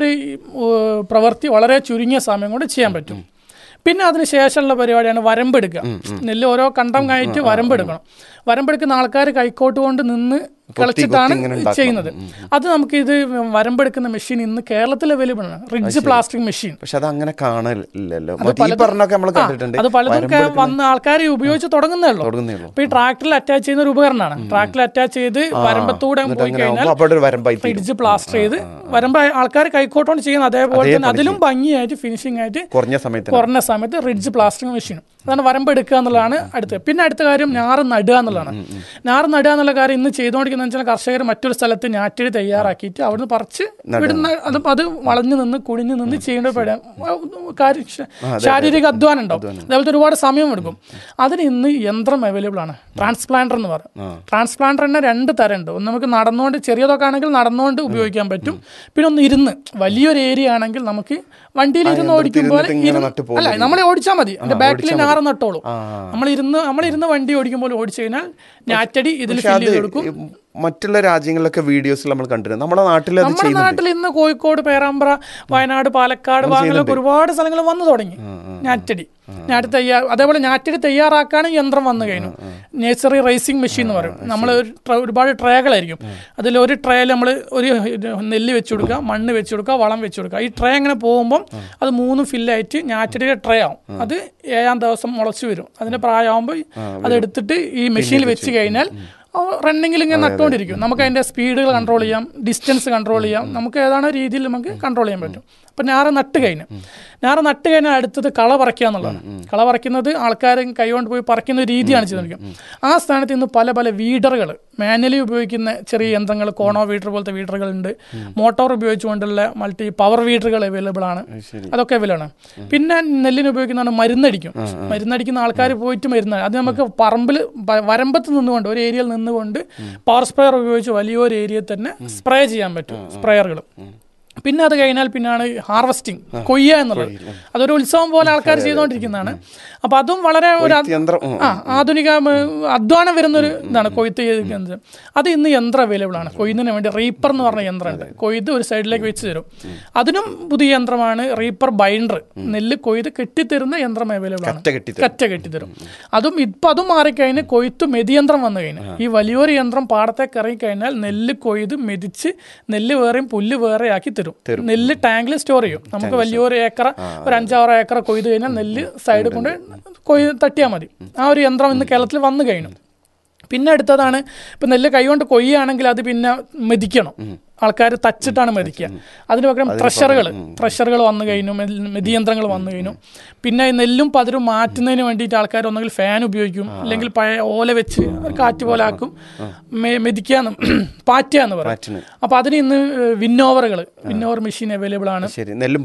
കൊണ്ട് പ്രവൃത്തി വളരെ ചുരുങ്ങിയ സമയം കൊണ്ട് ചെയ്യാൻ പറ്റും. പിന്നെ അതിന് ശേഷമുള്ള പരിപാടിയാണ് വരമ്പെടുക്കുക. നെല്ല് ഓരോ കണ്ടം കഴിഞ്ഞിട്ട് വരമ്പെടുക്കണം. വരമ്പെടുക്കുന്ന ആൾക്കാർ കൈക്കോട്ട് കൊണ്ട് നിന്ന് കളിച്ചിട്ടാണ് ചെയ്യുന്നത്. അത് നമുക്ക് ഇത് വരമ്പെടുക്കുന്ന മെഷീൻ ഇന്ന് കേരളത്തിൽ അവൈലബിൾ ആണ്, റിഡ്ജ് പ്ലാസ്റ്റിക് മെഷീൻ. പക്ഷെ അത് അങ്ങനെ കാണലില്ലല്ലോ. അത് പലതും വന്ന ആൾക്കാർ ഉപയോഗിച്ച് തുടങ്ങുന്നേ ഉള്ളൂ. ഇപ്പൊ ഈ ട്രാക്ടറിൽ അറ്റാച്ച് ചെയ്യുന്ന ഒരു ഉപകരണമാണ്. ട്രാക്ടറിൽ അറ്റാച്ച് ചെയ്ത് വരമ്പത്തൂടെ പോയി കഴിഞ്ഞാൽ റിഡ്ജ് പ്ലാസ്റ്റർ ചെയ്ത് വരമ്പ് ആൾക്കാർ കൈക്കോട്ടോണ്ട് ചെയ്യുന്നത്. അതേപോലെ തന്നെ അതിലും ഭംഗിയായിട്ട് ഫിനിഷിംഗ് ആയിട്ട് കുറഞ്ഞ സമയത്ത് റിഡ്ജ് പ്ലാസ്റ്റിക് മെഷീൻ. അതാണ് വരമ്പെടുക്കുക എന്നുള്ളതാണ് അടുത്ത്. പിന്നെ അടുത്ത കാര്യം ഞാറ് നടുക എന്നുള്ളതാണ്. ഞാറ് നടുക എന്നുള്ള കാര്യം ഇന്ന് ചെയ്തുകൊണ്ടിരിക്കുന്ന വെച്ചാൽ കർഷകർ മറ്റൊരു സ്ഥലത്ത് ഞാറ്റടി തയ്യാറാക്കിയിട്ട് അവിടുന്ന് പറിച്ച് വിടുന്ന അത് വളഞ്ഞു നിന്ന് കുഴിഞ്ഞു നിന്ന് ചെയ്യേണ്ട ശാരീരിക അധ്വാനം ഉണ്ടാവും. അതേപോലത്തെ ഒരുപാട് സമയം എടുക്കും. അതിന് ഇന്ന് യന്ത്രം അവൈലബിൾ ആണ്. ട്രാൻസ്പ്ലാന്റർ എന്ന് പറയും. ട്രാൻസ്പ്ലാന്റർ തന്നെ 2 തരമുണ്ട്. ഒന്ന് നമുക്ക് നടന്നുകൊണ്ട്, ചെറിയതൊക്കെ ആണെങ്കിൽ നടന്നുകൊണ്ട് ഉപയോഗിക്കാൻ പറ്റും. പിന്നെ ഒന്ന് ഇരുന്ന്, വലിയൊരു ഏരിയ ആണെങ്കിൽ നമുക്ക് വണ്ടിയിൽ ഇരുന്ന് ഓടിക്കും പോലെ അല്ല, നമ്മളെ ഓടിച്ചാൽ മതി. എൻ്റെ ബാക്കിൽ ഞാറ് നട്ടോളൂ. നമ്മളിരുന്ന് വണ്ടി ഓടിക്കുമ്പോൾ ഓടിച്ചു കഴിഞ്ഞാൽ ഞാറ്റടി ഇതിൽ ഫില്ല് ചെയ്ത് കൊടുക്കും. മറ്റുള്ള രാജ്യങ്ങളിലൊക്കെ വീഡിയോസിൽ നമ്മൾ കണ്ടിട്ടുണ്ട്. നമ്മുടെ നാട്ടിൽ ഇന്ന് കോഴിക്കോട്, പേരാമ്പ്ര, വയനാട്, പാലക്കാട് ഭാഗങ്ങളിലൊക്കെ ഒരുപാട് സ്ഥലങ്ങൾ വന്നു തുടങ്ങി ഞാറ്റടി അതേപോലെ ഞാറ്റടി തയ്യാറാക്കാനും യന്ത്രം വന്നു കഴിഞ്ഞു. നേഴ്സറി റൈസിംഗ് മെഷീൻ എന്ന് പറയും. നമ്മൾ ഒരുപാട് ട്രേകളായിരിക്കും. അതിലൊരു ട്രേയിൽ നമ്മൾ ഒരു നെല്ല് വെച്ച് കൊടുക്കുക, മണ്ണ് വെച്ച് കൊടുക്കുക, വളം വെച്ച് കൊടുക്കുക. ഈ ട്രേ അങ്ങനെ പോകുമ്പം അത് 3 ഫില്ലായിട്ട് ഞാറ്റടിയുടെ ട്രേ ആവും. അത് 7-ാം ദിവസം മുളച്ചു വരും. അതിൻ്റെ പ്രായമാകുമ്പോൾ അതെടുത്തിട്ട് ഈ മെഷീനിൽ വെച്ച് കഴിഞ്ഞാൽ റണ്ണിങ്ങിൽ ഇങ്ങനെ നട്ടുകൊണ്ടിരിക്കും. നമുക്ക് അതിൻ്റെ സ്പീഡുകൾ കൺട്രോൾ ചെയ്യാം, ഡിസ്റ്റൻസ് കൺട്രോൾ ചെയ്യാം. നമുക്ക് ഏതാണോ രീതിയിൽ നമുക്ക് കൺട്രോൾ ചെയ്യാൻ പറ്റും. അപ്പം ഞാറ് നട്ട് കഴിഞ്ഞാൽ അടുത്തത് കള പറിക്കുക എന്നുള്ളതാണ്. കള പറിക്കുന്നത് ആൾക്കാർ കൈകൊണ്ട് പോയി പറിക്കുന്ന രീതിയാണ് ചെയ്തിരിക്കുന്നത്. ആ സ്ഥാനത്ത് ഇന്ന് പല വീഡറുകൾ, മാനുവലി ഉപയോഗിക്കുന്ന ചെറിയ യന്ത്രങ്ങൾ, കോണോ വീഡർ പോലത്തെ വീഡറുകളുണ്ട്. മോട്ടോർ ഉപയോഗിച്ചുകൊണ്ടുള്ള മൾട്ടി പവർ വീഡറുകൾ അവൈലബിൾ ആണ്. അതൊക്കെ അവൈലബിൾ ആണ്. പിന്നെ നെല്ലിന് ഉപയോഗിക്കുന്നതാണ് മരുന്നടിക്കുന്ന ആൾക്കാർ പോയിട്ട് മരുന്ന്. അത് നമുക്ക് പറമ്പിൽ വരമ്പത്ത് നിന്നുകൊണ്ട്, ഒരു ഏരിയയിൽ നിന്നുകൊണ്ട് പവർ സ്പ്രേയർ ഉപയോഗിച്ച് വലിയൊരു ഏരിയയിൽ തന്നെ സ്പ്രേ ചെയ്യാൻ പറ്റും, സ്പ്രേയറുകൾ. പിന്നെ അത് കഴിഞ്ഞാൽ പിന്നാണ് ഹാർവസ്റ്റിംഗ്, കൊയ്യുക എന്നുള്ളത്. അതൊരു ഉത്സവം പോലെ ആൾക്കാർ ചെയ്തുകൊണ്ടിരിക്കുന്നതാണ്. അപ്പോൾ അതും വളരെ ഒരു ആധുനിക അധ്വാനം വരുന്നൊരു ഇതാണ് കൊയ്ത്ത് ചെയ്തിരിക്കുന്നത്. അത് ഇന്ന് യന്ത്രം അവൈലബിൾ ആണ്. കൊയ്യുന്നതിന് വേണ്ടി റീപ്പർ എന്ന് പറഞ്ഞ യന്ത്രമുണ്ട്. കൊയ്ത് ഒരു സൈഡിലേക്ക് വെച്ച് തരും. അതിനും പുതിയ യന്ത്രമാണ് റീപ്പർ ബൈൻഡർ. നെല്ല് കൊയ്ത് കെട്ടിത്തരുന്ന യന്ത്രം അവൈലബിൾ ആണ്. കറ്റ കെട്ടിത്തരും. അതും മാറിക്കഴിഞ്ഞ് കൊയ്ത്ത് മെതിയന്ത്രം വന്നു കഴിഞ്ഞാൽ, ഈ വലിയൊരു യന്ത്രം പാടത്തേക്ക് ഇറങ്ങിക്കഴിഞ്ഞാൽ നെല്ല് കൊയ്ത് മെതിച്ച് നെല്ല് വേറെയും പുല്ല് വേറെ ആക്കി തരും. നെല്ല് ടാങ്കിൽ സ്റ്റോർ ചെയ്യും. നമുക്ക് വലിയൊരു ഏക്കർ, ഒരു 5-6 ഏക്കർ കൊയ്ത് കഴിഞ്ഞാൽ നെല്ല് സൈഡിൽ കൊണ്ട് തട്ടിയാൽ മതി. ആ ഒരു യന്ത്രം ഇന്ന് കേരളത്തിൽ വന്നു കഴിഞ്ഞു. പിന്നെ അടുത്തതാണ്, ഇപ്പം നെല്ല് കൈകൊണ്ട് കൊയ്യുകയാണെങ്കിൽ അത് പിന്നെ മെതിക്കണം. ആൾക്കാർ തച്ചിട്ടാണ് മെതിക്കുക. അതിന് പകരം ട്രഷറുകൾ വന്നു കഴിഞ്ഞു, മെതിയന്ത്രങ്ങൾ വന്നു കഴിഞ്ഞു. പിന്നെ നെല്ലും പതിരും മാറ്റുന്നതിന് വേണ്ടിയിട്ട് ആൾക്കാർ ഒന്നുകിൽ ഫാൻ ഉപയോഗിക്കും, അല്ലെങ്കിൽ പഴയ ഓല വെച്ച് കാറ്റ് പോലെ ആക്കും. മെതിക്കാന്ന് പാറ്റുക എന്ന് പറയും. അപ്പോൾ അതിന് ഇന്ന് വിന്നോവർ മെഷീൻ അവൈലബിൾ ആണ്. നെല്ലും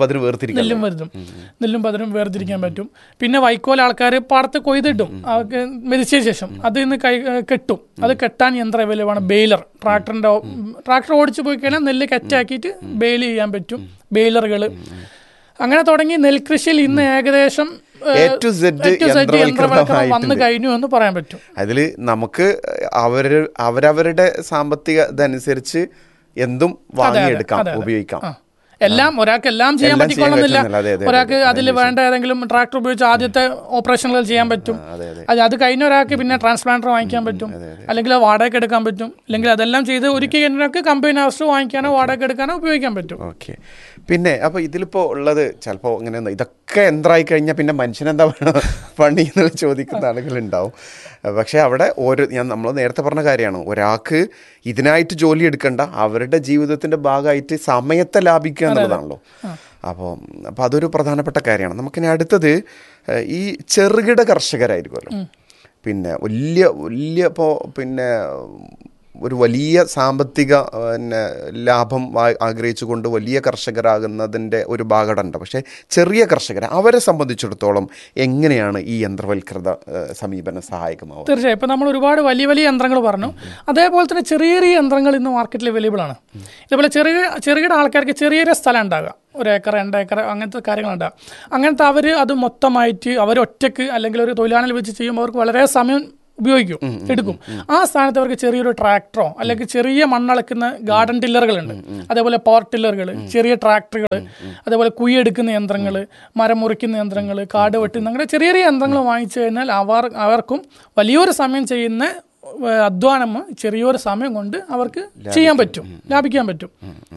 പതിരും വേർതിരിക്കാൻ പറ്റും. പിന്നെ വൈക്കോൽ ആൾക്കാർ പാടത്ത് കൊയ്തിട്ടും മെതിച്ചതിന് ശേഷം അത് ഇന്ന് കെട്ടും. അത് കെട്ടാൻ യന്ത്രം അവൈലബിൾ ആണ്. ബെയിലർ, ട്രാക്ടർ ഓടിച്ചു പോയി കഴിഞ്ഞാൽ നെല്ല് കറ്റാക്കിയിട്ട് ബെയിൽ ചെയ്യാൻ പറ്റും. ബെയിലറുകൾ അങ്ങനെ തുടങ്ങി നെൽകൃഷിയിൽ ഇന്ന് ഏകദേശം യന്ത്രവൽക്കരണം വന്നു കഴിഞ്ഞു എന്ന് പറയാൻ പറ്റും. അതിൽ നമുക്ക് അവരവരുടെ സാമ്പത്തിക ഇതനുസരിച്ച് എന്തും വാങ്ങിയെടുക്കാം, ഉപയോഗിക്കാം. എല്ലാം ഒരാൾക്ക് എല്ലാം ചെയ്യാൻ പറ്റിക്കൊള്ളുന്നില്ല. ഒരാൾക്ക് അതിൽ വേണ്ട ഏതെങ്കിലും ട്രാക്ടർ ഉപയോഗിച്ച് ആദ്യത്തെ ഓപ്പറേഷനുകൾ ചെയ്യാൻ പറ്റും. അത് കഴിഞ്ഞ ഒരാൾക്ക് പിന്നെ ട്രാൻസ്പ്ലാന്റർ വാങ്ങിക്കാൻ പറ്റും, അല്ലെങ്കിൽ വാടകയ്ക്ക് എടുക്കാൻ പറ്റും, അല്ലെങ്കിൽ അതെല്ലാം ചെയ്ത് ഒരിക്കൽ കമ്പനി ഹൗസ് വാങ്ങിക്കാനോ വാടകയ്ക്ക് എടുക്കാനോ ഉപയോഗിക്കാൻ പറ്റും. ഓക്കെ. പിന്നെ അപ്പോൾ ഇതിലിപ്പോൾ ഉള്ളത് ചിലപ്പോൾ ഇങ്ങനെ ഇതൊക്കെ യന്ത്രമായി കഴിഞ്ഞാൽ പിന്നെ മനുഷ്യനെന്താ പണി എന്നുള്ള ചോദിക്കുന്ന ആളുകളുണ്ടാവും. പക്ഷേ അവിടെ നമ്മൾ നേരത്തെ പറഞ്ഞ കാര്യമാണ്, ഒരാൾക്ക് ഇതിനായിട്ട് ജോലി എടുക്കേണ്ട, അവരുടെ ജീവിതത്തിൻ്റെ ഭാഗമായിട്ട് സമയത്തെ ലാഭിക്കുക എന്നുള്ളതാണല്ലോ. അപ്പോൾ അതൊരു പ്രധാനപ്പെട്ട കാര്യമാണ്. നമുക്കിനി അടുത്തത് ഈ ചെറുകിട കർഷകരായിരിക്കുമല്ലോ. പിന്നെ വലിയ ഇപ്പോൾ ഒരു വലിയ സാമ്പത്തിക ലാഭം ആഗ്രഹിച്ചുകൊണ്ട് വലിയ കർഷകരാകുന്നതിൻ്റെ ഒരു ഭാഗമുണ്ട്. പക്ഷേ ചെറിയ കർഷകർ, അവരെ സംബന്ധിച്ചിടത്തോളം എങ്ങനെയാണ് ഈ യന്ത്രവൽകൃത സമീപനം സഹായകമാവുക? തീർച്ചയായും. ഇപ്പോൾ നമ്മൾ ഒരുപാട് വലിയ യന്ത്രങ്ങൾ പറഞ്ഞു. അതേപോലെ തന്നെ ചെറിയ യന്ത്രങ്ങൾ ഇന്ന് മാർക്കറ്റിൽ അവൈലബിൾ ആണ്. ഇതേപോലെ ചെറുകിട ആൾക്കാർക്ക് ചെറിയൊരു സ്ഥലം ഉണ്ടാകുക, 1 ഏക്കർ 2 ഏക്കർ അങ്ങനത്തെ കാര്യങ്ങളുണ്ടാകും. അങ്ങനത്തെ അത് മൊത്തമായിട്ട് ഒറ്റയ്ക്ക് അല്ലെങ്കിൽ ഒരു തൊഴിലാളികൾ വെച്ച് ചെയ്യുമ്പോൾ അവർക്ക് വളരെ സമയം ഉപയോഗിക്കും, എടുക്കും. ആ സ്ഥാനത്ത് അവർക്ക് ചെറിയൊരു ട്രാക്ടറോ അല്ലെങ്കിൽ ചെറിയ മണ്ണളക്കുന്ന ഗാർഡൻ ടില്ലറുകളുണ്ട്, അതേപോലെ പവർ ടില്ലറുകൾ, ചെറിയ ട്രാക്ടറുകൾ, അതേപോലെ കുഴിയെടുക്കുന്ന യന്ത്രങ്ങൾ, മരം മുറിക്കുന്ന യന്ത്രങ്ങൾ, കാട് വെട്ടുന്ന അങ്ങനെ ചെറിയ ചെറിയ യന്ത്രങ്ങൾ വാങ്ങിച്ചു കഴിഞ്ഞാൽ അവർക്കും വലിയൊരു സമയം ചെയ്യുന്ന അധ്വാനം ചെറിയൊരു സമയം കൊണ്ട് അവർക്ക് ചെയ്യാൻ പറ്റും, ലാഭിക്കാൻ പറ്റും.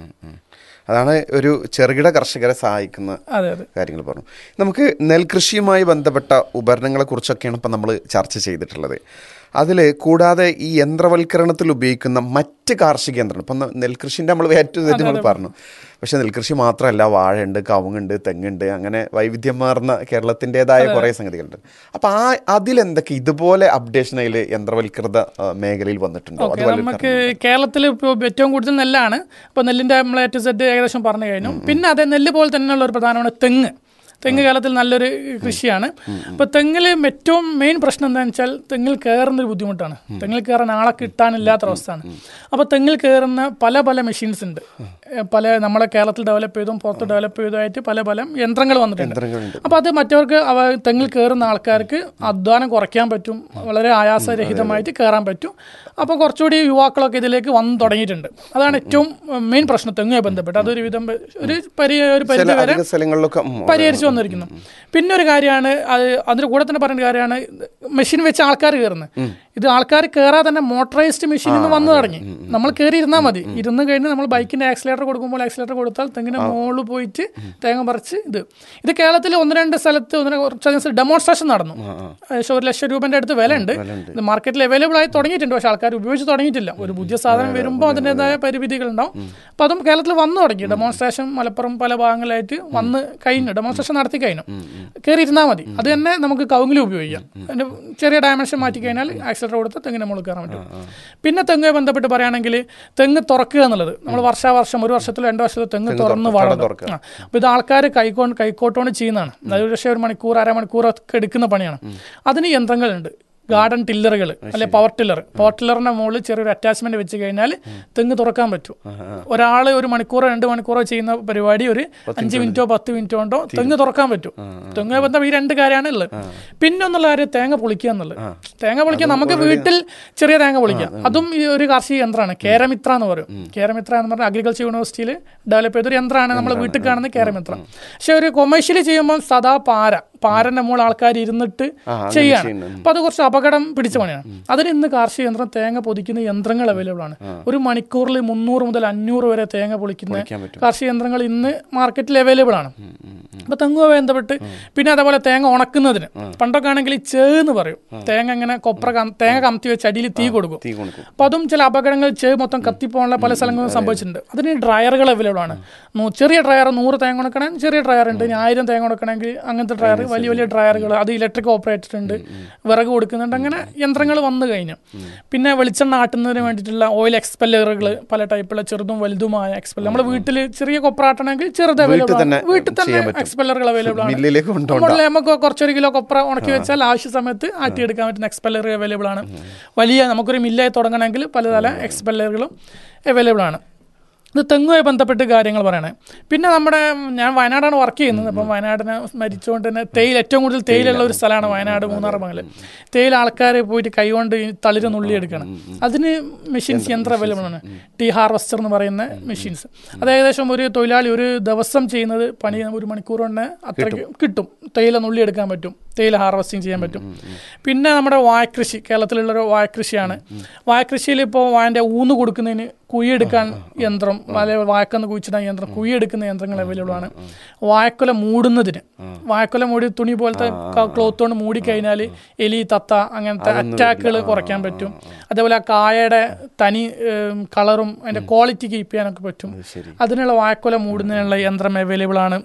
അതാണ് ഒരു ചെറുകിട കർഷകരെ സഹായിക്കുന്ന കാര്യങ്ങൾ പറഞ്ഞു. നമുക്ക് നെൽകൃഷിയുമായി ബന്ധപ്പെട്ട ഉപകരണങ്ങളെ കുറിച്ചൊക്കെയാണ് ഇപ്പം നമ്മൾ ചർച്ച ചെയ്തിട്ടുള്ളത്. അതിൽ കൂടാതെ ഈ യന്ത്രവൽക്കരണത്തിൽ ഉപയോഗിക്കുന്ന മറ്റ് കാർഷിക യന്ത്രങ്ങൾ, ഇപ്പം നെൽകൃഷിൻ്റെ നമ്മൾ ഏറ്റവും നമ്മൾ പറഞ്ഞു, പക്ഷേ നെൽകൃഷി മാത്രമല്ല, വാഴയുണ്ട്, കവുങ്ങുണ്ട്, തെങ്ങുണ്ട്, അങ്ങനെ വൈവിധ്യമാർന്ന കേരളത്തിൻ്റെതായ കുറേ സംഗതികളുണ്ട്. അപ്പോൾ അതിലെന്തൊക്കെ ഇതുപോലെ അപ്ഡേഷൻ അതിൽ യന്ത്രവൽകൃത മേഖലയിൽ വന്നിട്ടുണ്ടോ? നമുക്ക് കേരളത്തിൽ ഇപ്പോൾ ഏറ്റവും കൂടുതൽ നെല്ലാണ്. അപ്പോൾ നെല്ലിൻ്റെ നമ്മൾ A to Z ഏകദേശം പറഞ്ഞു കഴിഞ്ഞു. പിന്നെ അതേ നെല്ല് പോലെ തന്നെയുള്ള ഒരു പ്രധാനമാണ് തെങ്ങ്. തെങ്ങ് കേരളത്തിൽ നല്ലൊരു കൃഷിയാണ്. അപ്പോൾ തെങ്ങിൽ ഏറ്റവും മെയിൻ പ്രശ്നം എന്താണെന്ന് വെച്ചാൽ തെങ്ങിൽ കയറുന്നൊരു ബുദ്ധിമുട്ടാണ്. തെങ്ങിൽ കയറാൻ ആളെ കിട്ടാനില്ലാത്തൊരവസ്ഥയാണ്. അപ്പോൾ തെങ്ങിൽ കയറുന്ന പല പല മെഷീൻസ് ഉണ്ട്. നമ്മളെ കേരളത്തിൽ ഡെവലപ്പ് ചെയ്തും പുറത്ത് ഡെവലപ്പ് ചെയ്തതായിട്ട് പല പല യന്ത്രങ്ങൾ വന്നിട്ടുണ്ട്. അപ്പോൾ അത് മറ്റവർക്ക് തെങ്ങിൽ കയറുന്ന ആൾക്കാർക്ക് അധ്വാനം കുറയ്ക്കാൻ പറ്റും, വളരെ ആയാസരഹിതമായിട്ട് കയറാൻ പറ്റും. അപ്പോൾ കുറച്ചുകൂടി യുവാക്കളൊക്കെ ഇതിലേക്ക് വന്നു തുടങ്ങിയിട്ടുണ്ട്. അതാണ് ഏറ്റവും മെയിൻ പ്രശ്നം തെങ്ങുമായി ബന്ധപ്പെട്ട്. അതൊരു വിധം ഒരു പരിധി വരെ പരിഹരിച്ചു വന്നിരിക്കുന്നു. പിന്നെ ഒരു കാര്യമാണ്, അതിൻ്റെ കൂടെ തന്നെ പറയുന്ന കാര്യമാണ് മെഷീൻ വെച്ച് ആൾക്കാർ കയറുന്നത്. ഇത് ആൾക്കാർ കയറാതെ തന്നെ മോട്ടറൈസ്ഡ് മെഷീൻ വന്നു തുടങ്ങി. നമ്മൾ കയറി ഇരുന്നാൽ മതി. ഇരുന്ന് കഴിഞ്ഞ് നമ്മൾ ബൈക്കിൻ്റെ ആക്സിലേറ്റർ കൊടുക്കുമ്പോൾ ആക്സിലേറ്റർ കൊടുത്താൽ തെങ്ങിൻ്റെ മുകളിൽ പോയിട്ട് തേങ്ങ പറിച്ച് ഇത് കേരളത്തിൽ 1-2 സ്ഥലത്ത് കുറച്ച് ഡെമോൺസ്ട്രേഷൻ നടന്നു. ഏകദേശം 1 ലക്ഷം രൂപേൻ്റെ അടുത്ത് വില ഉണ്ട്. ഇത് മാർക്കറ്റിൽ അവൈലബിൾ ആയി തുടങ്ങിയിട്ടുണ്ട്, പക്ഷേ ആൾക്കാർ ഉപയോഗിച്ച് തുടങ്ങിയിട്ടില്ല. ഒരു പുതിയ സാധനം വരുമ്പോൾ അതിൻ്റെതായ പരിമിതികളുണ്ടാവും. അപ്പോൾ അതും കേരളത്തിൽ വന്നു തുടങ്ങി. ഡെമോൺസ്ട്രേഷൻ മലപ്പുറം പല ഭാഗങ്ങളായിട്ട് വന്ന് കഴിഞ്ഞു, ഡെമോൺസ്ട്രേഷൻ നടത്തി കഴിഞ്ഞു. കയറി ഇരുന്നാൽ മതി. അത് തന്നെ നമുക്ക് കവുങ്ങിൽ ഉപയോഗിക്കാം. അതിൻ്റെ ചെറിയ ഡയമെൻഷൻ മാറ്റി കഴിഞ്ഞാൽ ആക്സിലേറ്റർ കൊടുത്ത് തെങ്ങിൻ്റെ മുകളിൽ കയറാൻ പറ്റും. പിന്നെ തെങ്ങുമായി ബന്ധപ്പെട്ട് പറയുകയാണെങ്കിൽ തെങ്ങ് തുറക്കുക എന്നുള്ളത് നമ്മൾ വർഷാവർഷം 1 വർഷത്തിലോ 2 വർഷത്തിലോ തെങ്ങ് തുറന്ന് വളർത്തുക. അപ്പോൾ ഇത് ആൾക്കാർ കൈക്കോട്ടുകൊണ്ട് ചെയ്യുന്നതാണ്. അത് പക്ഷേ 1 മണിക്കൂർ 1/2 മണിക്കൂറൊക്കെ എടുക്കുന്ന പണിയാണ്. അതിന് യന്ത്രങ്ങളുണ്ട്. ഗാർഡൻ ടില്ലറുകൾ അല്ലെ പവർ ടില്ലറിന്റെ മുകളിൽ ചെറിയൊരു അറ്റാച്ച്മെന്റ് വെച്ച് കഴിഞ്ഞാൽ തെങ്ങ് തുറക്കാൻ പറ്റും. ഒരാൾ 1 മണിക്കൂറോ 2 മണിക്കൂറോ ചെയ്യുന്ന പരിപാടി ഒരു 5 മിനിറ്റോ 10 മിനിറ്റോ കൊണ്ടോ തെങ്ങ് തുറക്കാൻ പറ്റും. തെങ്ങ് ബന്ധം ഈ 2 കാര്യമാണ് ഉള്ളത്. പിന്നെ ഒന്നുള്ള കാര്യം തേങ്ങ പൊളിക്കുക എന്നുള്ളത്. തേങ്ങ പൊളിക്കുക നമുക്ക് വീട്ടിൽ ചെറിയ തേങ്ങ പൊളിക്കാം. അതും ഈ ഒരു കാർഷിക യന്ത്രമാണ്. കേരമിത്ര എന്ന് പറയും. കേരമിത്ര എന്ന് പറഞ്ഞാൽ അഗ്രികൾച്ചർ യൂണിവേഴ്സിറ്റിയിൽ ഡെവലപ്പ് ചെയ്തൊരു യന്ത്രമാണ് നമ്മൾ വീട്ടിൽ കാണുന്ന കേരമിത്ര. പക്ഷെ ഒരു കൊമേഴ്ഷ്യലി ചെയ്യുമ്പോൾ സദാ പാരന്റെ മുകളിൽ ആൾക്കാർ ഇരുന്നിട്ട് ചെയ്യാണ്. അപ്പൊ അത് കുറച്ച് അപകടം പിടിച്ച പണിയാണ്. അതിന് ഇന്ന് കാർഷിക യന്ത്രം തേങ്ങ പൊതിക്കുന്ന യന്ത്രങ്ങൾ അവൈലബിൾ ആണ്. 1 മണിക്കൂറിൽ 300 മുതൽ 500 വരെ തേങ്ങ പൊളിക്കുന്ന കാർഷിക യന്ത്രങ്ങൾ ഇന്ന് മാർക്കറ്റിൽ അവൈലബിൾ ആണ്. അപ്പൊ തെങ്ങുമായി ബന്ധപ്പെട്ട് പിന്നെ അതേപോലെ തേങ്ങ ഉണക്കുന്നതിന് പണ്ടൊക്കെ ആണെങ്കിൽ ചേന്ന് പറയും. തേങ്ങ ഇങ്ങനെ തേങ്ങ കമത്തി വെച്ച് അടിയിൽ തീ കൊടുക്കും. അപ്പൊ അതും ചില അപകടങ്ങൾ മൊത്തം കത്തിപ്പോകാനുള്ള പല സ്ഥലങ്ങളും സംഭവിച്ചിട്ടുണ്ട്. അതിന് ഡ്രയറുകൾ അവൈലബിൾ ആണ്. ചെറിയ ഡ്രയർ 100 തേങ്ങ ഉണക്കണമെങ്കിൽ ചെറിയ ഡ്രയർ ഉണ്ട്. 1000 തേങ്ങ ഉണക്കണമെങ്കിൽ അങ്ങനത്തെ ഡ്രയർ, വലിയ വലിയ ഡ്രയറുകൾ, അത് ഇലക്ട്രിക് ഓപ്പറേറ്റഡ് ഉണ്ട്, വിറക് കൊടുക്കുന്നുണ്ട്. അങ്ങനെ യന്ത്രങ്ങൾ വന്നു കഴിഞ്ഞു. പിന്നെ വെളിച്ചെണ്ണ ആട്ടുന്നതിന് വേണ്ടിയിട്ടുള്ള ഓയിൽ എക്സ്പെല്ലറുകൾ, പല ടൈപ്പുള്ള ചെറുതും വലുതുമായ എക്സ്പെല്ലർ. നമ്മുടെ വീട്ടിൽ ചെറിയ കൊപ്രാട്ടണമെങ്കിൽ ചെറുത് അവൈലബിൾ ആണ്. വീട്ടിൽ തന്നെ എക്സ്പെല്ലറുകൾ അവൈലബിൾ ആണ്. നമുക്ക് കുറച്ചൊരു കിലോ കൊപ്ര ഉണക്കി വെച്ചാൽ ആവശ്യ സമയത്ത് ആട്ടിയെടുക്കാൻ പറ്റുന്ന എക്സ്പെല്ലർ അവൈലബിൾ ആണ്. വലിയ നമുക്കൊരു മില്ലായി തുടങ്ങണമെങ്കിൽ പലതര എക്സ്പെല്ലറുകളും അവൈലബിൾ ആണ്. ഇത് തെങ്ങുമായി ബന്ധപ്പെട്ട് കാര്യങ്ങൾ പറയണേ. പിന്നെ ഞാൻ വയനാടാണ് വർക്ക് ചെയ്യുന്നത്. അപ്പം വയനാടിനെ മരിച്ചുകൊണ്ട് തന്നെ ഏറ്റവും കൂടുതൽ തേയിലുള്ള ഒരു സ്ഥലമാണ് വയനാട്, മൂന്നാർ ഭാഗങ്ങളിൽ. തേയില ആൾക്കാർ പോയിട്ട് കൈകൊണ്ട് തളിര് നുള്ളിയെടുക്കണം. അതിന് മെഷീൻസ് യന്ത്രം അവൈലബിൾ ആണ്. ടീ ഹാർവസ്റ്റർ എന്ന് പറയുന്ന മെഷീൻസ്. അത് ഏകദേശം ഒരു തൊഴിലാളി ഒരു ദിവസം ചെയ്യുന്നത് പണി 1 മണിക്കൂർ കൊണ്ട് അത്രയ്ക്ക് കിട്ടും. തേയില നുള്ളിയെടുക്കാൻ പറ്റും, തേയില ഹാർവസ്റ്റിംഗ് ചെയ്യാൻ പറ്റും. പിന്നെ നമ്മുടെ വാഴക്കൃഷി, കേരളത്തിലുള്ളൊരു വാഴക്കൃഷിയാണ്. വാഴക്കൃഷിയിൽ ഇപ്പോൾ വാഴൻ്റെ ഊന്ന് കൊടുക്കുന്നതിന് കുഴിയെടുക്കാൻ യന്ത്രം, വാഴക്കന്ന് കുഴിച്ചിടാൻ യന്ത്രം, കുഴിയെടുക്കുന്ന യന്ത്രങ്ങൾ അവൈലബിൾ ആണ്. വാഴക്കൊല മൂടുന്നതിന്, വാഴക്കൊല മൂടി തുണി പോലത്തെ ക്ലോത്ത് കൊണ്ട് മൂടിക്കഴിഞ്ഞാൽ എലി, തത്ത അങ്ങനത്തെ അറ്റാക്കുകൾ കുറയ്ക്കാൻ പറ്റും. അതേപോലെ ആ കായയുടെ തനി കളറും അതിൻ്റെ ക്വാളിറ്റി കീപ്പ് ചെയ്യാനൊക്കെ പറ്റും. അതിനുള്ള വാഴക്കൊല മൂടുന്നതിനുള്ള യന്ത്രം അവൈലബിൾ ആണ്.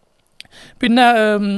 പിന്നെ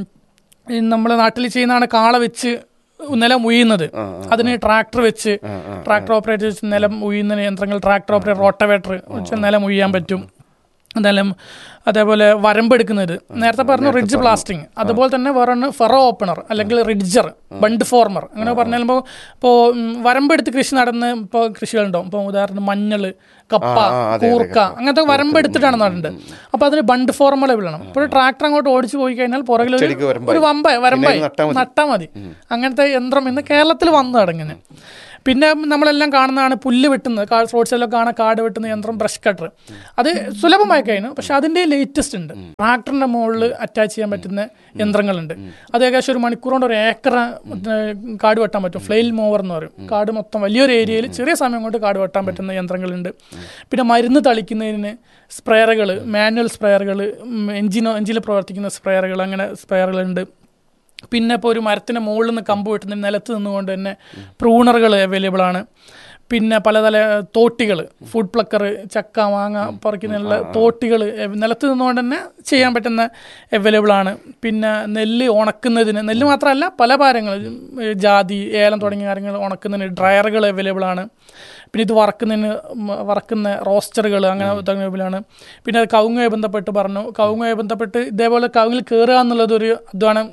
നമ്മുടെ നാട്ടിൽ ചെയ്യുന്നതാണ് കാള വെച്ച് നിലം ഉയ്യുന്നത്. അതിന് ട്രാക്ടർ വെച്ച്, ട്രാക്ടർ ഓപ്പറേറ്റ് വെച്ച് നിലം ഉയ്യുന്ന യന്ത്രങ്ങൾ, ട്രാക്ടർ ഓപ്പറേറ്റർ, റോട്ടവേറ്റർ വെച്ച് നിലം ഉയ്യാൻ പറ്റും. എന്തായാലും അതേപോലെ വരമ്പെടുക്കുന്നത്, നേരത്തെ പറഞ്ഞു റിഡ്ജ് പ്ലാസ്റ്റിങ്, അതുപോലെ തന്നെ വേറെ ഫെറോ ഓപ്പണർ അല്ലെങ്കിൽ റിഡ്ജർ, ബണ്ട് ഫോർമർ, അങ്ങനെ പറഞ്ഞാൽ ഇപ്പോൾ വരമ്പെടുത്ത് കൃഷി നടന്ന് ഇപ്പോൾ കൃഷികളുണ്ടാവും. ഇപ്പോൾ ഉദാഹരണം മഞ്ഞൾ, കപ്പ, കൂർക്ക, അങ്ങനത്തെ വരമ്പെടുത്തിട്ടാണ് നടുന്നത്. അപ്പോൾ അതിന് ബണ്ട് ഫോർമർ വിടണം. ഇപ്പോൾ ഒരു ട്രാക്ടർ അങ്ങോട്ട് ഓടിച്ചു പോയി കഴിഞ്ഞാൽ പുറകിൽ ഒരു വരമ്പായി നട്ടാൽ മതി. അങ്ങനത്തെ യന്ത്രം ഇന്ന് കേരളത്തിൽ വന്നു തുടങ്ങുന്നത്. പിന്നെ നമ്മളെല്ലാം കാണുന്നതാണ് പുല്ല് വെട്ടുന്നത്, റോഡ് സൈഡിലൊക്കെ കാണാൻ കാട് വെട്ടുന്ന യന്ത്രം, ബ്രഷ് കട്ടർ. അത് സുലഭമായി കഴിഞ്ഞു. പക്ഷെ അതിൻ്റെ ലേറ്റസ്റ്റ് ഉണ്ട്, ട്രാക്ടറിൻ്റെ മുകളിൽ അറ്റാച്ച് ചെയ്യാൻ പറ്റുന്ന യന്ത്രങ്ങളുണ്ട്. അത് ഏകദേശം ഒരു മണിക്കൂർ കൊണ്ട് 1 ഏക്കർ കാട് വെട്ടാൻ പറ്റും. ഫ്ലെയിൽ മൂവർ എന്ന് പറയും. കാട് മൊത്തം വലിയൊരു ഏരിയയിൽ ചെറിയ സമയം കൊണ്ട് കാട് വെട്ടാൻ പറ്റുന്ന യന്ത്രങ്ങളുണ്ട്. പിന്നെ മരുന്ന് തളിക്കുന്നതിന് സ്പ്രെയറുകൾ, മാനുവൽ സ്പ്രെയറുകൾ, എഞ്ചിനിൽ പ്രവർത്തിക്കുന്ന സ്പ്രെയറുകൾ, അങ്ങനെ സ്പ്രെയറുകളുണ്ട്. പിന്നെ ഇപ്പോൾ ഒരു മരത്തിൻ്റെ മുകളിൽ നിന്ന് കമ്പ് വെട്ടുന്നതിന് നിലത്ത് നിന്നുകൊണ്ട് തന്നെ പ്രൂണറുകൾ അവൈലബിൾ ആണ്. പിന്നെ പലതര തോട്ടികൾ, ഫുഡ് പ്ലക്കർ, ചക്ക മാങ്ങ പറിക്കുന്നതിനുള്ള തോട്ടികൾ നിലത്ത് നിന്നുകൊണ്ട് തന്നെ ചെയ്യാൻ പറ്റുന്ന അവൈലബിൾ ആണ്. പിന്നെ നെല്ല് ഉണക്കുന്നതിന്, നെല്ല് മാത്രമല്ല പല ഭാരങ്ങൾ, ജാതി, ഏലം തുടങ്ങിയ കാര്യങ്ങൾ ഉണക്കുന്നതിന് ഡ്രയറുകൾ അവൈലബിൾ ആണ്. പിന്നെ ഇത് വറക്കുന്ന റോസ്റ്ററുകൾ അങ്ങനെ അവൈലബിളാണ്. പിന്നെ അത് കവുങ്ങുമായി ബന്ധപ്പെട്ട് പറഞ്ഞു, കവുങ്ങുമായി ബന്ധപ്പെട്ട് ഇതേപോലെ കവുങ്ങിൽ കയറുക എന്നുള്ളതൊരു അധ്വാനം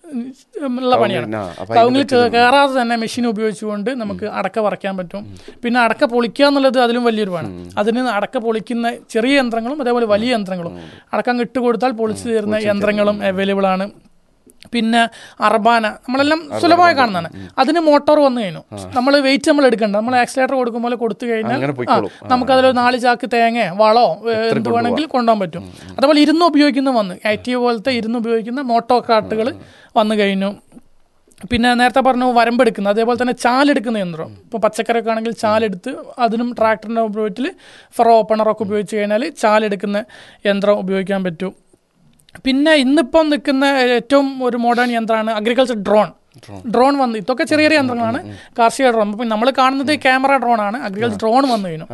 ഉള്ള പണിയാണ്. കവുങ്ങിൽ കയറാതെ തന്നെ മെഷീൻ ഉപയോഗിച്ചുകൊണ്ട് നമുക്ക് അടക്ക പറിക്കാൻ പറ്റും. പിന്നെ അടക്ക പൊളിക്കുക എന്നുള്ളത് അതിലും വലിയൊരു പണി. അതിന് അടക്ക പൊളിക്കുന്ന ചെറിയ യന്ത്രങ്ങളും അതേപോലെ വലിയ യന്ത്രങ്ങളും, അടക്കം ഇട്ടുകൊടുത്താൽ പൊളിച്ചു തരുന്ന യന്ത്രങ്ങളും അവൈലബിൾ ആണ്. പിന്നെ അർബാന നമ്മളെല്ലാം സുലഭമായി കാണുന്നതാണ്. അതിന് മോട്ടോർ വന്നു കഴിഞ്ഞു. നമ്മൾ വെയിറ്റ് നമ്മൾ എടുക്കണ്ട, നമ്മൾ ആക്സിലേറ്റർ കൊടുക്കുമ്പോൾ കൊടുത്തു കഴിഞ്ഞാൽ നമുക്കതിലൊരു 4 ചാക്ക് തേങ്ങ, വളോ എന്ത് വേണമെങ്കിൽ കൊണ്ടുപോകാൻ പറ്റും. അതേപോലെ ഇരുന്ന് ഉപയോഗിക്കുന്ന വന്ന് ആക്റ്റീവ് പോലത്തെ ഇരുന്ന് ഉപയോഗിക്കുന്ന മോട്ടോർ കാർട്ടുകൾ വന്നു കഴിഞ്ഞു. പിന്നെ നേരത്തെ പറഞ്ഞു വരമ്പെടുക്കുന്നത്, അതേപോലെ തന്നെ ചാലെടുക്കുന്ന യന്ത്രം. ഇപ്പോൾ പച്ചക്കറിയൊക്കെ ആണെങ്കിൽ ചാലെടുത്ത് അതിനും ട്രാക്ടറിൻ്റെ ഉപയോഗത്തിൽ ഫെറോ ഓപ്പണറൊക്കെ ഉപയോഗിച്ച് കഴിഞ്ഞാൽ ചാലെടുക്കുന്ന യന്ത്രം ഉപയോഗിക്കാൻ പറ്റും. പിന്നെ ഇന്നിപ്പം നിൽക്കുന്ന ഏറ്റവും ഒരു മോഡേൺ യന്ത്രമാണ് അഗ്രികൾച്ചർ ഡ്രോൺ വന്ന്. ഇതൊക്കെ ചെറിയ ചെറിയ യന്ത്രങ്ങളാണ്, കാർഷിക ഡ്രോൺ. അപ്പം നമ്മൾ കാണുന്നത് ക്യാമറ ഡ്രോണാണ്. അഗ്രികൾച്ചർ ഡ്രോൺ വന്നു കഴിഞ്ഞു.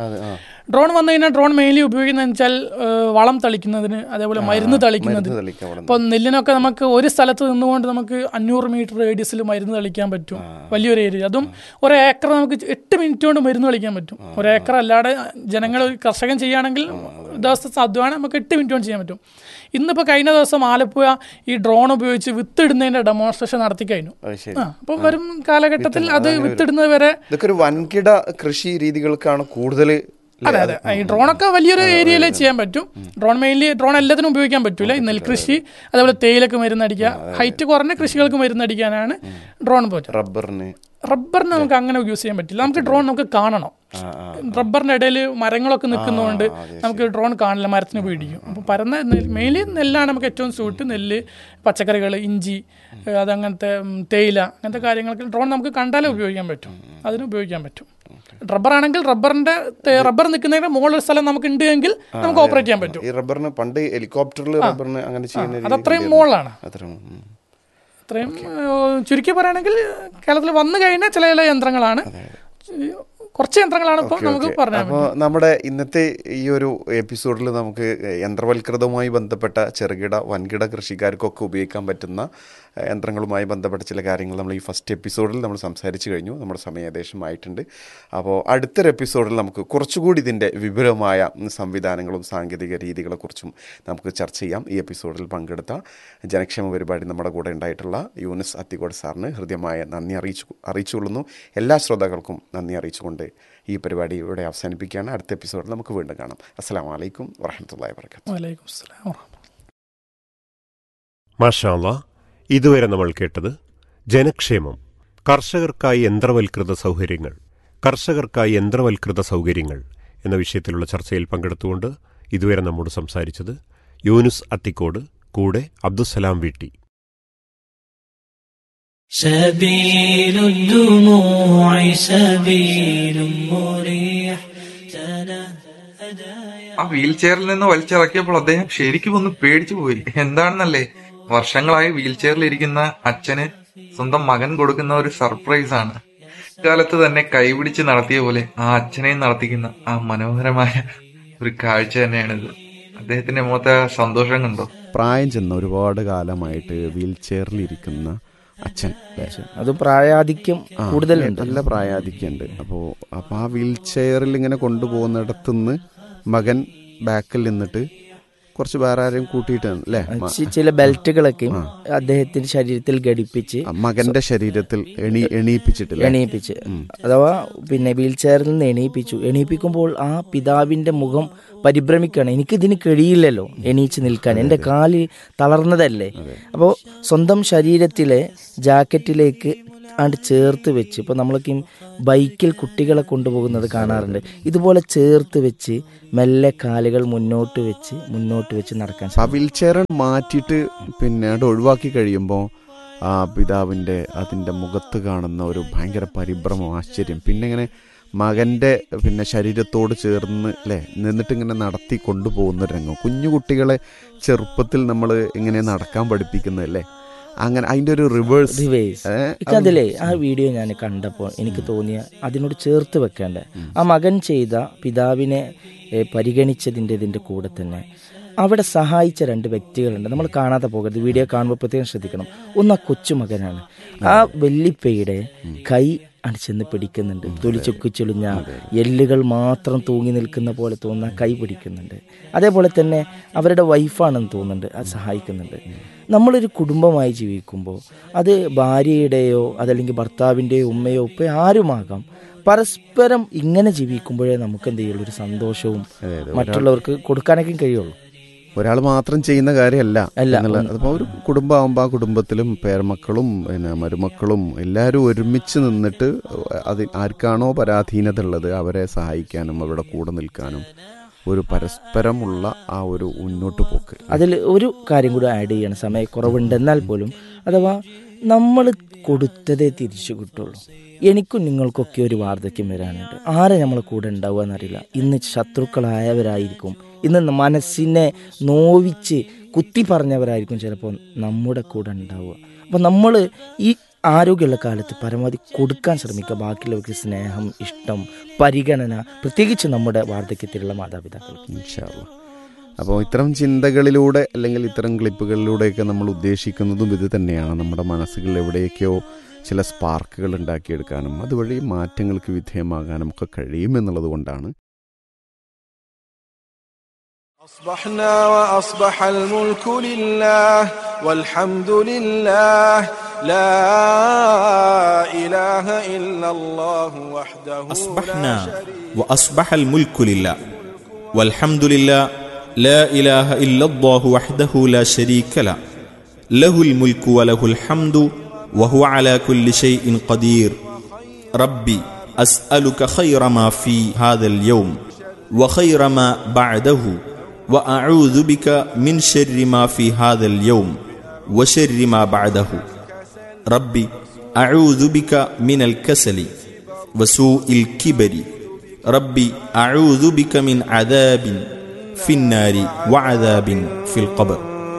ഡ്രോൺ മെയിൻലി ഉപയോഗിക്കുന്നതെന്ന് വെച്ചാൽ വളം തളിക്കുന്നതിന്, അതേപോലെ മരുന്ന് തളിക്കുന്നതിന്. ഇപ്പോൾ നെല്ലിനൊക്കെ നമുക്ക് ഒരു സ്ഥലത്ത് നിന്നുകൊണ്ട് നമുക്ക് 500 മീറ്റർ റേഡിയസിൽ മരുന്ന് തളിക്കാൻ പറ്റും, വലിയൊരു ഏരിയ. അതും 1 ഏക്കർ നമുക്ക് 8 മിനിറ്റ് കൊണ്ട് മരുന്ന് തളിക്കാൻ പറ്റും. 1 ഏക്കർ അല്ലാതെ ജനങ്ങൾ, കർഷകൻ ചെയ്യുകയാണെങ്കിൽ ദിവസത്തെ അധ്വാനം നമുക്ക് 8 മിനിറ്റ് കൊണ്ട് ചെയ്യാൻ പറ്റും. ഇന്നിപ്പോൾ കഴിഞ്ഞ ദിവസം ആലപ്പുഴ ഈ ഡ്രോൺ ഉപയോഗിച്ച് വിത്തിടുന്നതിൻ്റെ ഡെമോൺസ്ട്രേഷൻ നടത്തി കഴിഞ്ഞു. അപ്പോൾ വരും കാലഘട്ടത്തിൽ അത് വിത്തിടുന്നത് വരെ ഇതൊക്കെ ഒരു വൻകിട കൃഷി രീതികൾക്കാണ് കൂടുതൽ. അതെ, ഈ ഡ്രോണൊക്കെ വലിയൊരു ഏരിയയിൽ ചെയ്യാൻ പറ്റും. ഡ്രോൺ എല്ലാത്തിനും ഉപയോഗിക്കാൻ പറ്റൂല. നെൽകൃഷി, അതേപോലെ തേയിലക്ക് മരുന്നടിക്കുക, ഹൈറ്റ് കുറഞ്ഞ കൃഷികൾക്ക് മരുന്നടിക്കാനാണ് ഡ്രോൺ പറ്റും. റബ്ബറിന് നമുക്ക് അങ്ങനെ യൂസ് ചെയ്യാൻ പറ്റില്ല. നമുക്ക് ഡ്രോൺ നമുക്ക് കാണണം. റബ്ബറിൻ്റെ ഇടയിൽ മരങ്ങളൊക്കെ നിൽക്കുന്നതുകൊണ്ട് നമുക്ക് ഡ്രോൺ കാണില്ല, മരത്തിന് പേടിക്കും. അപ്പോൾ പരന്ന മെയിൻലി നെല്ലാണ് നമുക്ക് ഏറ്റവും സൂട്ട്. നെല്ല്, പച്ചക്കറികൾ, ഇഞ്ചി, അതങ്ങനത്തെ തേയില, അങ്ങനത്തെ കാര്യങ്ങൾക്ക് ഡ്രോൺ നമുക്ക് കണ്ടാലേ ഉപയോഗിക്കാൻ പറ്റും. അതിന് ഉപയോഗിക്കാൻ പറ്റും. റബ്ബറാണെങ്കിൽ റബ്ബർ നിൽക്കുന്നതിന് മുകളിൽ സ്ഥലം നമുക്ക് ഉണ്ട് എങ്കിൽ നമുക്ക് ഓപ്പറേറ്റ് ചെയ്യാൻ പറ്റും. ഈ റബ്ബറിന് പണ്ട് ഹെലികോപ്റ്ററിൽ റബ്ബറിന് അങ്ങനെ ചെയ്യുന്നത് അതത്രയും മുകളിലാണ്. അത്രയും ചുരുക്കി പറയുകയാണെങ്കിൽ കേരളത്തിൽ വന്നു കഴിഞ്ഞാൽ ചില യന്ത്രങ്ങളാണ്, കുറച്ച് യന്ത്രങ്ങളാണ് ഇപ്പോൾ നമുക്ക് പറഞ്ഞത്. അപ്പോൾ നമ്മുടെ ഇന്നത്തെ ഈ ഒരു എപ്പിസോഡിൽ നമുക്ക് യന്ത്രവൽകൃതവുമായി ബന്ധപ്പെട്ട ചെറുകിട വൻകിട കൃഷിക്കാർക്കൊക്കെ ഉപയോഗിക്കാൻ പറ്റുന്ന യന്ത്രങ്ങളുമായി ബന്ധപ്പെട്ട ചില കാര്യങ്ങൾ നമ്മൾ ഈ ഫസ്റ്റ് എപ്പിസോഡിൽ നമ്മൾ സംസാരിച്ചു കഴിഞ്ഞു. നമ്മുടെ സമയം ഏകദേശം ആയിട്ടുണ്ട്. അപ്പോൾ അടുത്തൊരു എപ്പിസോഡിൽ നമുക്ക് കുറച്ചുകൂടി ഇതിൻ്റെ വിപുലമായ സംവിധാനങ്ങളും സാങ്കേതിക രീതികളെക്കുറിച്ചും നമുക്ക് ചർച്ച ചെയ്യാം. ഈ എപ്പിസോഡിൽ പങ്കെടുത്ത ജനക്ഷേമ പരിപാടി നമ്മുടെ കൂടെ ഉണ്ടായിട്ടുള്ള യൂനിസ് അത്തിക്കോട് സാറിന് ഹൃദ്യമായ നന്ദി അറിയിച്ചുകൊള്ളുന്നു. എല്ലാ ശ്രോതാക്കൾക്കും നന്ദി അറിയിച്ചുകൊണ്ട് ഈ പരിപാടി ഇവിടെ അവസാനിപ്പിക്കുകയാണ്. അടുത്ത എപ്പിസോഡിൽ നമുക്ക് വീണ്ടും കാണാം. അസ്സലാമു അലൈക്കും വറഹ്മത്തുള്ളാഹി വബറകാതുഹു. വഅലൈക്കും അസ്സലാം വറഹ്മത്തുള്ളാഹി. മാഷാ അല്ലാഹ്. ഇതുവരെ നമ്മൾ കേട്ടത് ജനക്ഷേമം, കർഷകർക്കായി യന്ത്രവൽകൃത സൗകര്യങ്ങൾ എന്ന വിഷയത്തിലുള്ള ചർച്ചയിൽ പങ്കെടുത്തുകൊണ്ട് ഇതുവരെ നമ്മോട് സംസാരിച്ചത് യൂനുസ് അത്തിക്കോട്, കൂടെ അബ്ദുസ്സലാം വീട്ടി. سبيل الدموع سبيل مريح ആ വീൽ ചെയറിൽ നിന്ന് വലിച്ചിറക്കിയപ്പോൾ അദ്ദേഹം ശരിക്കും ഒന്ന് പേടിച്ചു പോയി. എന്താണെന്നല്ലേ, വർഷങ്ങളായി വീൽ ചെയറിലിരിക്കുന്ന അച്ഛന് സ്വന്തം മകൻ കൊടുക്കുന്ന ഒരു സർപ്രൈസ് ആണ്. ഇക്കാലത്ത് തന്നെ കൈപിടിച്ച് നടത്തിയ പോലെ ആ അച്ഛനെയും നടത്തിക്കുന്ന ആ മനോഹരമായ ഒരു കാഴ്ച തന്നെയാണിത്. അദ്ദേഹത്തിന്റെ മുഖത്തെ സന്തോഷം കണ്ടോ? പ്രായം ചെന്ന ഒരുപാട് കാലമായിട്ട് വീൽ ചെയറിലിരിക്കുന്ന അച്ഛൻ, അത് പ്രായാധിക്യം കൂടുതലുണ്ട്, നല്ല പ്രായാധിക്യമുണ്ട്. അപ്പോൾ ആ വീൽ ചെയറിൽ ഇങ്ങനെ കൊണ്ടുപോകുന്നിടത്തുനിന്ന് മകൻ ബാക്കിൽ നിന്നിട്ട് കുറച്ച് വേറെ ആരെയും കൂട്ടിയിട്ടാണ് അല്ലേ ചില ബെൽറ്റുകളൊക്കെ അദ്ദേഹത്തിന്റെ ശരീരത്തിൽ ഘടിപ്പിച്ച് മകന്റെ ശരീരത്തിൽ എണീപ്പിച്ച് അഥവാ പിന്നെ വീൽ ചെയറിൽ നിന്ന് എണീപ്പിക്കുമ്പോൾ ആ പിതാവിന്റെ മുഖം പരിഭ്രമിക്കുകയാണ്. എനിക്കിതിന് കഴിയില്ലല്ലോ എണീച്ച് നിൽക്കാൻ, എൻ്റെ കാല് തളർന്നതല്ലേ. അപ്പോൾ സ്വന്തം ശരീരത്തിലെ ജാക്കറ്റിലേക്ക് ആണ്ട് ചേർത്ത് വെച്ച്, ഇപ്പോൾ നമ്മളൊക്കെ ബൈക്കിൽ കുട്ടികളെ കൊണ്ടുപോകുന്നത് കാണാറുണ്ട്, ഇതുപോലെ ചേർത്ത് വെച്ച് മെല്ലെ കാലുകൾ മുന്നോട്ട് വെച്ച് നടക്കാൻ ആ വീൽ ചെയർ മാറ്റിയിട്ട് പിന്നെ അത് ഒഴിവാക്കി കഴിയുമ്പോൾ ആ പിതാവിൻ്റെ അതിൻ്റെ മുഖത്ത് കാണുന്ന ഒരു ഭയങ്കര പരിഭ്രമം, ആശ്ചര്യം, പിന്നെ ഇങ്ങനെ മകൻ്റെ പിന്നെ ശരീരത്തോട് ചേർന്ന് അല്ലേ നിന്നിട്ട് ഇങ്ങനെ നടത്തി കൊണ്ടുപോകുന്ന രംഗം. കുഞ്ഞു കുട്ടികളെ ചെറുപ്പത്തിൽ നമ്മൾ ഇങ്ങനെ നടക്കാൻ പഠിപ്പിക്കുന്നതല്ലേ, അങ്ങനെ അതിൻ്റെ ഒരു റിവേഴ്സ്. അതിലെ ആ വീഡിയോ ഞാൻ കണ്ടപ്പോൾ എനിക്ക് തോന്നിയ അതിനോട് ചേർത്ത് വെക്കേണ്ട ആ മകൻ ചെയ്ത പിതാവിനെ പരിഗണിച്ചതിൻ്റെ കൂടെ തന്നെ അവിടെ സഹായിച്ച 2 വ്യക്തികളുണ്ട്. നമ്മൾ കാണാതെ പോകരുത്, വീഡിയോ കാണുമ്പോൾ പ്രത്യേകം ശ്രദ്ധിക്കണം. ഒന്ന് ആ കൊച്ചുമകനാണ്. ആ വെല്ലിപ്പയുടെ കൈ ചെന്ന് പിടിക്കുന്നുണ്ട്. തൊലിച്ചൊക്കിച്ചൊളിഞ്ഞ എല്ലുകൾ മാത്രം തൂങ്ങി നിൽക്കുന്ന പോലെ തോന്നുന്ന കൈ പിടിക്കുന്നുണ്ട്. അതേപോലെ തന്നെ അവരുടെ വൈഫാണെന്ന് തോന്നുന്നുണ്ട്, അത് സഹായിക്കുന്നുണ്ട്. നമ്മളൊരു കുടുംബമായി ജീവിക്കുമ്പോൾ അത് ഭാര്യയുടെയോ അതല്ലെങ്കിൽ ഭർത്താവിൻ്റെയോ ഉമ്മയോ ഉപ്പയോ ആരുമാകാം, പരസ്പരം ഇങ്ങനെ ജീവിക്കുമ്പോഴേ നമുക്ക് എന്ത് ചെയ്യുള്ളൂ, ഒരു സന്തോഷവും മറ്റുള്ളവർക്ക് കൊടുക്കാനൊക്കെ കഴിയുള്ളൂ. ഒരാൾ മാത്രം ചെയ്യുന്ന കാര്യമല്ല എന്നുള്ളത്. അതിപ്പോൾ ഒരു കുടുംബമാകുമ്പോൾ ആ കുടുംബത്തിലും പേരമക്കളും പിന്നെ മരുമക്കളും എല്ലാവരും ഒരുമിച്ച് നിന്നിട്ട് അത് ആർക്കാണോ പരാധീനത ഉള്ളത് അവരെ സഹായിക്കാനും അവരുടെ കൂടെ നിൽക്കാനും ഒരു പരസ്പരമുള്ള ആ ഒരു മുന്നോട്ട് പോക്ക്. അതിൽ ഒരു കാര്യം കൂടി ആഡ് ചെയ്യണം, സമയക്കുറവുണ്ടെന്നാൽ പോലും, അഥവാ നമ്മൾ കൊടുത്തതേ തിരിച്ചു കിട്ടുള്ളൂ. എനിക്കും നിങ്ങൾക്കൊക്കെ ഒരു വാർദ്ധക്യം വരാനുണ്ട്. ആരെ നമ്മളെ കൂടെ ഉണ്ടാവുക എന്നറിയില്ല. ഇന്ന് ശത്രുക്കളായവരായിരിക്കും, ഇന്ന് മനസ്സിനെ നോവിച്ച് കുത്തി പറഞ്ഞവരായിരിക്കും ചിലപ്പോൾ നമ്മുടെ കൂടെ ഉണ്ടാവുക. അപ്പം നമ്മൾ ഈ ആരോഗ്യമുള്ള കാലത്ത് പരമാവധി കൊടുക്കാൻ ശ്രമിക്കുക, ബാക്കിയുള്ളവർക്ക് സ്നേഹം, ഇഷ്ടം, പരിഗണന, പ്രത്യേകിച്ച് നമ്മുടെ വാർദ്ധക്യത്തിലുള്ള മാതാപിതാക്കൾക്ക്. ഇൻഷാ അല്ലാഹ്. അപ്പോൾ ഇത്തരം ചിന്തകളിലൂടെ അല്ലെങ്കിൽ ഇത്തരം ക്ലിപ്പുകളിലൂടെയൊക്കെ നമ്മൾ ഉദ്ദേശിക്കുന്നതും ഇത് തന്നെയാണ്. നമ്മുടെ മനസ്സുകളിൽ എവിടെയൊക്കെയോ ചില സ്പാർക്കുകൾ ഉണ്ടാക്കിയെടുക്കാനും അതുവഴി മാറ്റങ്ങൾക്ക് വിധേയമാകാനും ഒക്കെ കഴിയുമെന്നുള്ളത് കൊണ്ടാണ്. أصبحنا وأصبح الملك لله والحمد لله لا إله إلا الله وحده أصبحنا وأصبح الملك لله والحمد لله لا إله إلا الله وحده لا شريك له له الملك وله الحمد وهو على كل شيء قدير ربي أسألك خير ما في هذا اليوم وخير ما بعده وأعوذ بك من شر ما في هذا اليوم وشر ما بعده ربي أعوذ بك من الكسل وسوء الكبر ربي أعوذ بك من عذاب في النار وعذاب في القبر.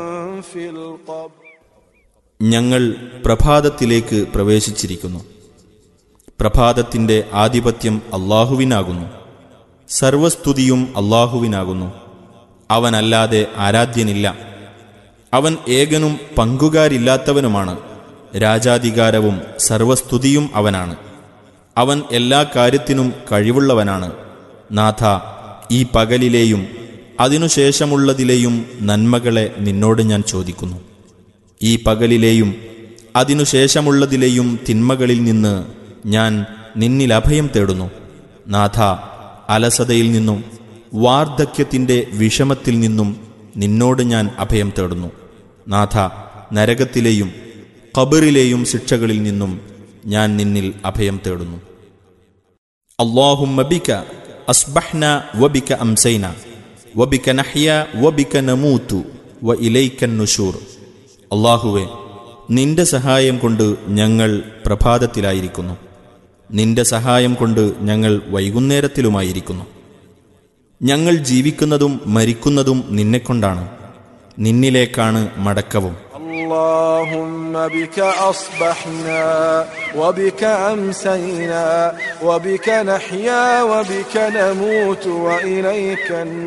ഞങ്ങൾ പ്രഭാതത്തിലേക്ക് പ്രവേശിച്ചിരിക്കുന്നു. പ്രഭാതത്തിൻ്റെ ആധിപത്യം അല്ലാഹുവിനാകുന്നു. സർവസ്തുതിയും അല്ലാഹുവിനാകുന്നു. അവനല്ലാതെ ആരാധ്യനില്ല. അവൻ ഏകനും പങ്കുകാരില്ലാത്തവനുമാണ്. രാജാധികാരവും സർവസ്തുതിയും അവനാണ്. അവൻ എല്ലാ കാര്യത്തിനും കഴിവുള്ളവനാണ്. നാഥ, ഈ പകലിലെയും അതിനുശേഷമുള്ളതിലെയും നന്മകളെ നിന്നോട് ഞാൻ ചോദിക്കുന്നു. ഈ പകലിലെയും അതിനുശേഷമുള്ളതിലെയും തിന്മകളിൽ നിന്ന് ഞാൻ നിന്നിൽ അഭയം തേടുന്നു. നാഥ, അലസതയിൽ നിന്നും വാർദ്ധക്യത്തിൻ്റെ വിഷമത്തിൽ നിന്നും നിന്നോട് ഞാൻ അഭയം തേടുന്നു. നാഥ, നരകത്തിലെയും ഖബറിലെയും ശിക്ഷകളിൽ നിന്നും ഞാൻ നിന്നിൽ അഭയം തേടുന്നു. അല്ലാഹുമ്മ ബിക അസ്ബഹ്ന വബിക അംസൈന വബിക നഹ്യ വബിക നമൂതു വഇലൈക്കൻ നുശൂർ. അല്ലാഹുവേ, നിന്റെ സഹായം കൊണ്ട് ഞങ്ങൾ പ്രഭാതത്തിലായിരിക്കുന്നു. നിന്റെ സഹായം കൊണ്ട് ഞങ്ങൾ വൈകുന്നേരത്തിലുമായിരിക്കുന്നു. ഞങ്ങൾ ജീവിക്കുന്നതും മരിക്കുന്നതും നിന്നെക്കൊണ്ടാണ്. നിന്നിലേക്കാണ് മടക്കവും. اللهم بك أصبحنا وبك أمسينا وبك نحيا وبك نموت وإليك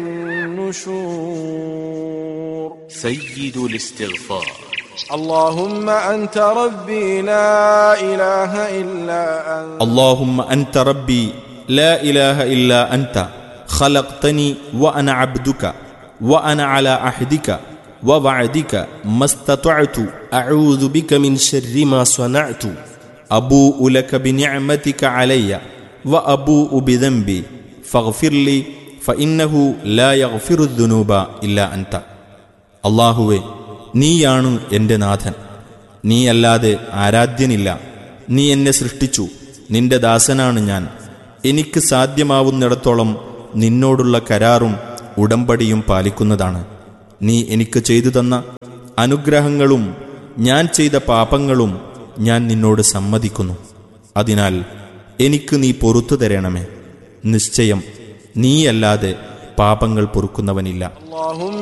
النشور. سيد الاستغفار. اللهم أنت ربي لا إله إلا أنت. اللهم أنت ربي لا إله إلا أنت خلقتني وأنا عبدك وأنا على عهدك ووعدك ما استطعت أعوذ بك من شر ما صنعت أبوء لك بنعمتك علي وأبوء بذنبي فاغفر لي فإنه لا يغفر الذنوب إلا أنت. അല്ലാഹുവേ, നീയാണ് എൻ്റെ നാഥൻ, നീയല്ലാതെ ആരാധ്യനില്ല. നീ എന്നെ സൃഷ്ടിച്ചു, നിന്റെ ദാസനാണ് ഞാൻ. എനിക്ക് സാധ്യമാവുന്നിടത്തോളം നിന്നോടുള്ള കരാറും ഉടമ്പടിയും പാലിക്കുന്നതാണ്. നീ എനിക്ക് ചെയ്തു തന്ന അനുഗ്രഹങ്ങളും ഞാൻ ചെയ്ത പാപങ്ങളും ഞാൻ നിന്നോട് സമ്മതിക്കുന്നു. അതിനാൽ എനിക്ക് നീ പൊറുത്തു തരണമേ. നിശ്ചയം നീയല്ലാതെ പാപങ്ങൾ പൊറുക്കുന്നവനില്ല.